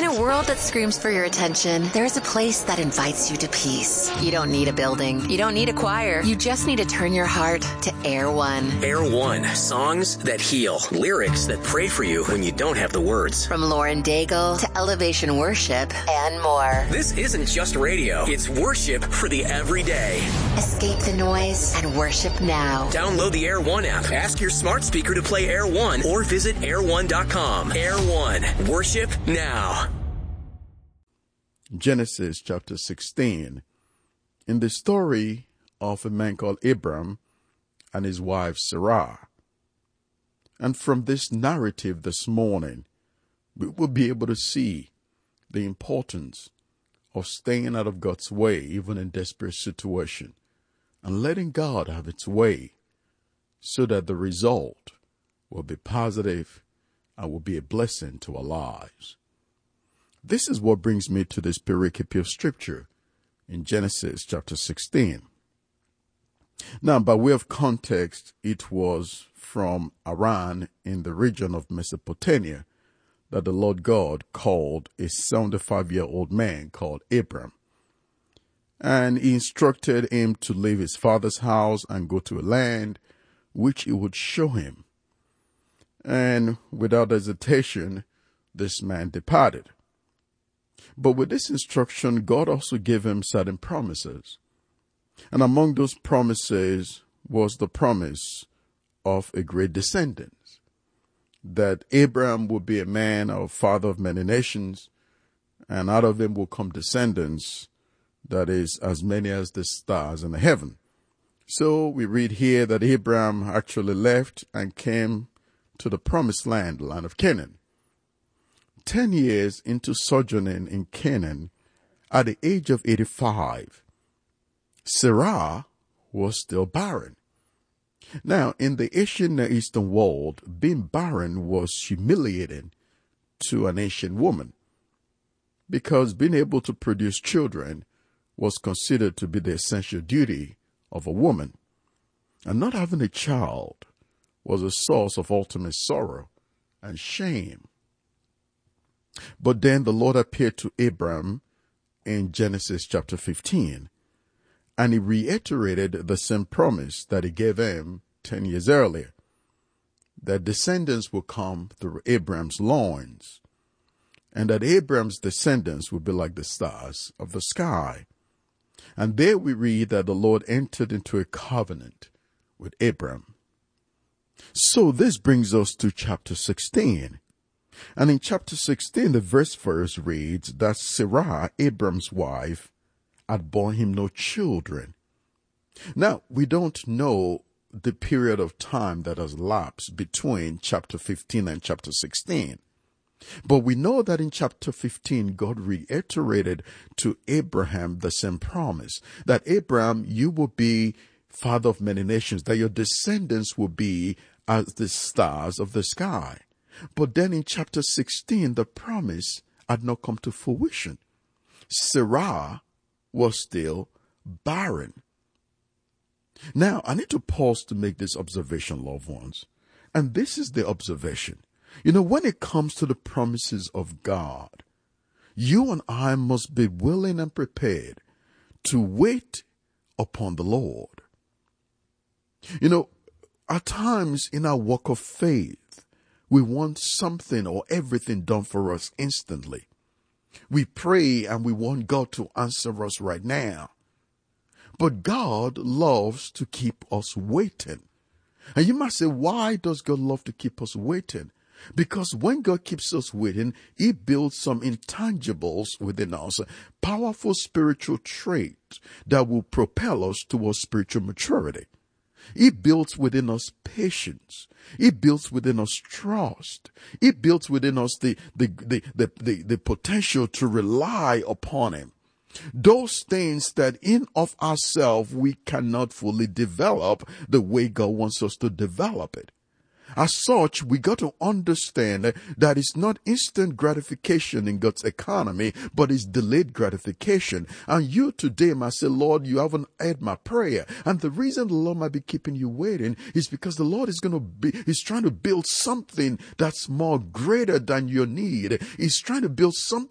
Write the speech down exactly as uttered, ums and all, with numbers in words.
a world that screams for your attention, there's a place that invites you to peace. You don't need a building. You don't need a choir. You just need to turn your heart to Air One. Air One. Songs that heal. Lyrics that pray for you when you don't have the words. From Lauren Daigle to Elevation Worship and more. This isn't just radio. It's worship for the everyday. Escape the noise and worship now. Download the Air One app. Ask your smart speaker to play Air One or visit air one dot com. Air One. Worship now. Genesis chapter sixteen. In the story of a man called Abram and his wife Sarah. And from this narrative this morning, we will be able to see the importance of staying out of God's way, even in desperate situation, and letting God have its way so that the result will be positive and will be a blessing to our lives. This is what brings me to this pericope of scripture in Genesis chapter sixteen. Now, by way of context, it was from Haran in the region of Mesopotamia that the Lord God called a seventy-five-year-old man called Abram. And he instructed him to leave his father's house and go to a land which he would show him. And without hesitation, this man departed. But with this instruction, God also gave him certain promises. And among those promises was the promise of a great descendant, that Abraham would be a man or father of many nations, and out of him will come descendants, that is, as many as the stars in the heaven. So we read here that Abraham actually left and came to the promised land, the land of Canaan. Ten years into sojourning in Canaan, at the age of eighty-five, Sarah was still barren. Now, in the ancient Near Eastern world, being barren was humiliating to an ancient woman, because being able to produce children was considered to be the essential duty of a woman, and not having a child was a source of ultimate sorrow and shame. But then the Lord appeared to Abram in Genesis chapter fifteen, and he reiterated the same promise that he gave him ten years earlier, that descendants will come through Abram's loins, and that Abram's descendants will be like the stars of the sky. And there we read that the Lord entered into a covenant with Abram. So this brings us to chapter sixteen. And in chapter sixteen, the verse first reads that Sarah, Abram's wife, had borne him no children. Now, we don't know the period of time that has lapsed between chapter fifteen and chapter sixteen. But we know that in chapter fifteen, God reiterated to Abraham the same promise, that Abraham, you will be father of many nations, that your descendants will be as the stars of the sky. But then in chapter sixteen, the promise had not come to fruition. Sarah was still barren. Now, I need to pause to make this observation, loved ones. And this is the observation. You know, when it comes to the promises of God, you and I must be willing and prepared to wait upon the Lord. You know, at times in our walk of faith, we want something or everything done for us instantly. We pray and we want God to answer us right now. But God loves to keep us waiting. And you might say, why does God love to keep us waiting? Because when God keeps us waiting, He builds some intangibles within us, powerful spiritual traits that will propel us towards spiritual maturity. He builds within us patience. He builds within us trust. He builds within us the, the, the, the, the, the potential to rely upon Him. Those things that in of ourselves we cannot fully develop the way God wants us to develop it. As such, we got to understand that it's not instant gratification in God's economy, but it's delayed gratification. And you today might say, Lord, you haven't heard my prayer. And the reason the Lord might be keeping you waiting is because the Lord is going to be, He's trying to build something that's more greater than your need. He's trying to build something